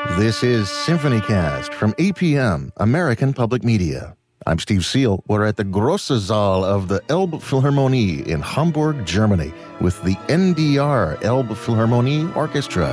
This is SymphonyCast from APM, American Public Media. I'm Steve Seal. We're at the Grosse Saal of the Elbphilharmonie in Hamburg, Germany, with the NDR Elbphilharmonie Orchestra.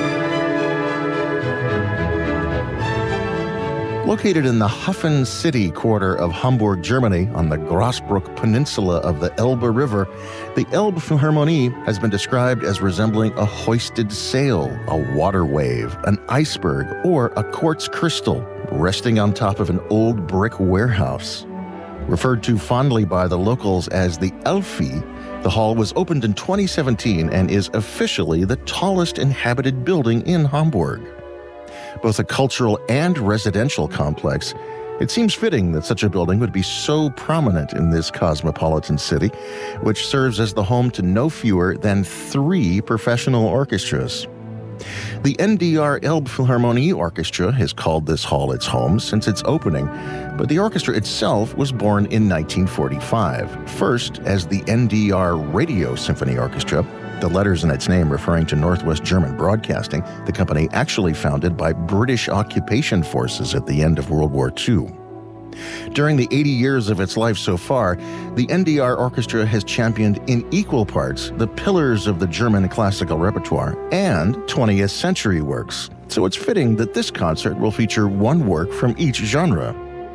Located in the Hafen City quarter of Hamburg, Germany, on the Grossbruck Peninsula of the Elbe River, the Elbphilharmonie has been described as resembling a hoisted sail, a water wave, an iceberg, or a quartz crystal resting on top of an old brick warehouse. Referred to fondly by the locals as the Elfi, the hall was opened in 2017 and is officially the tallest inhabited building in Hamburg. Both a cultural and residential complex, it seems fitting that such a building would be so prominent in this cosmopolitan city, which serves as the home to no fewer than 3 professional orchestras. The NDR Elbphilharmonie Orchestra has called this hall its home since its opening, but the orchestra itself was born in 1945, first as the NDR Radio Symphony Orchestra, the letters in its name referring to Northwest German Broadcasting, the company actually founded by British occupation forces at the end of World War II. During the 80 years of its life so far, the NDR Orchestra has championed in equal parts the pillars of the German classical repertoire and 20th century works. So it's fitting that this concert will feature one work from each genre.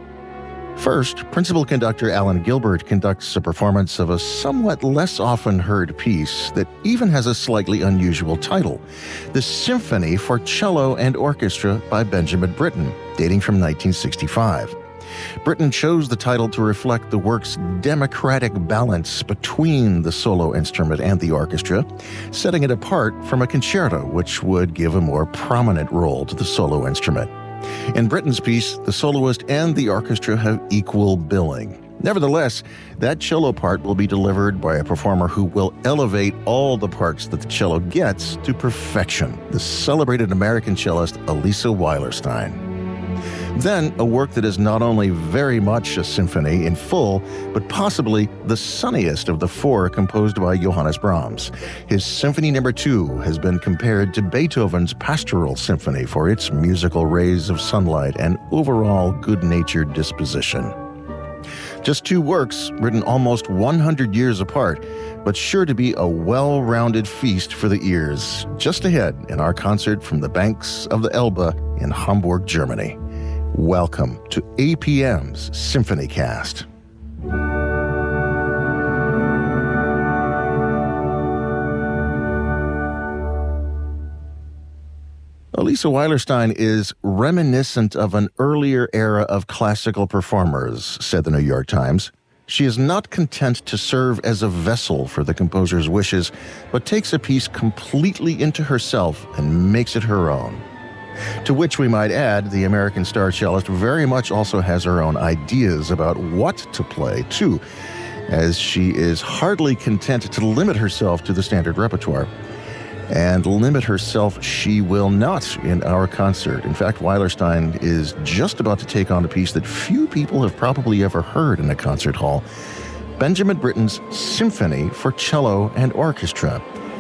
First, principal conductor Alan Gilbert conducts a performance of a somewhat less often heard piece that even has a slightly unusual title, The Symphony for Cello and Orchestra by Benjamin Britten, dating from 1965. Britten chose the title to reflect the work's democratic balance between the solo instrument and the orchestra, setting it apart from a concerto, which would give a more prominent role to the solo instrument. In Britten's piece, the soloist and the orchestra have equal billing. Nevertheless, that cello part will be delivered by a performer who will elevate all the parts that the cello gets to perfection, the celebrated American cellist Elisa Weilerstein. Then, a work that is not only very much a symphony in full, but possibly the sunniest of the 4 composed by Johannes Brahms. His Symphony No. 2 has been compared to Beethoven's Pastoral Symphony for its musical rays of sunlight and overall good-natured disposition. Just 2 works, written almost 100 years apart, but sure to be a well-rounded feast for the ears. Just ahead in our concert from the banks of the Elbe in Hamburg, Germany. Welcome to APM's SymphonyCast. Elisa Weilerstein is reminiscent of an earlier era of classical performers, said the New York Times. She is not content to serve as a vessel for the composer's wishes, but takes a piece completely into herself and makes it her own. To which we might add, the American star cellist very much also has her own ideas about what to play, too, as she is hardly content to limit herself to the standard repertoire. And limit herself she will not in our concert. In fact, Weilerstein is just about to take on a piece that few people have probably ever heard in a concert hall, Benjamin Britten's Symphony for Cello and Orchestra.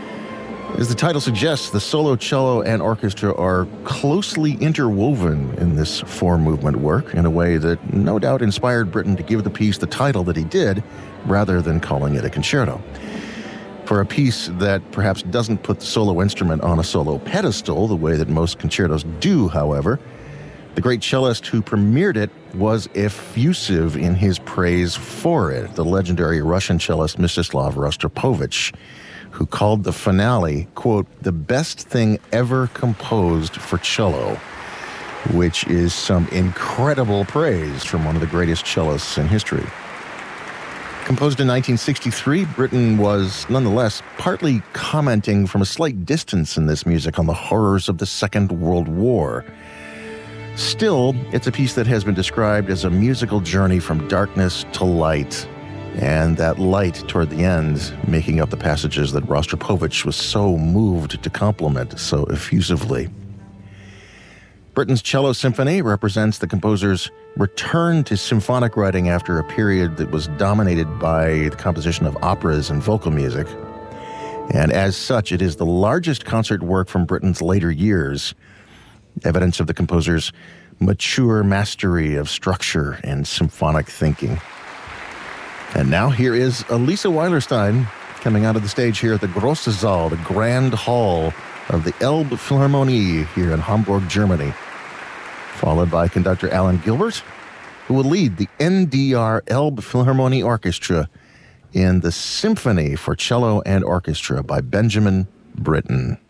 As the title suggests, the solo cello and orchestra are closely interwoven in this 4-movement work in a way that no doubt inspired Britten to give the piece the title that he did, rather than calling it a concerto. For a piece that perhaps doesn't put the solo instrument on a solo pedestal the way that most concertos do, however, the great cellist who premiered it was effusive in his praise for it, the legendary Russian cellist Mstislav Rostropovich, who called the finale, quote, the best thing ever composed for cello, which is some incredible praise from one of the greatest cellists in history. Composed in 1963, Britten was, nonetheless, partly commenting from a slight distance in this music on the horrors of the Second World War. Still, it's a piece that has been described as a musical journey from darkness to light, and that light toward the end making up the passages that Rostropovich was so moved to compliment so effusively. Britten's Cello Symphony represents the composer's return to symphonic writing after a period that was dominated by the composition of operas and vocal music. And as such, it is the largest concert work from Britten's later years. evidence of the composer's mature mastery of structure and symphonic thinking. And now here is Elisa Weilerstein coming out of the stage here at the Grosse Saal, the Grand Hall of the Elbphilharmonie here in Hamburg, Germany, followed by conductor Alan Gilbert, who will lead the NDR Elbphilharmonie Orchestra in the Symphony for Cello and Orchestra by Benjamin Britten.